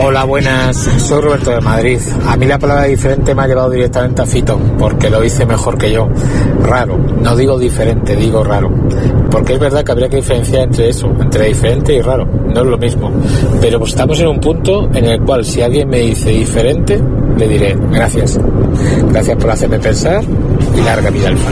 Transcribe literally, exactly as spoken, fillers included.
Hola, buenas, soy Roberto de Madrid. A mí la palabra diferente me ha llevado directamente a Fito, porque lo hice mejor que yo. Raro, no digo diferente, digo raro. Porque es verdad que habría que diferenciar entre eso, entre diferente y raro, no es lo mismo. Pero pues estamos en un punto en el cual si alguien me dice diferente, le diré gracias. Gracias por hacerme pensar y larga vida al fan.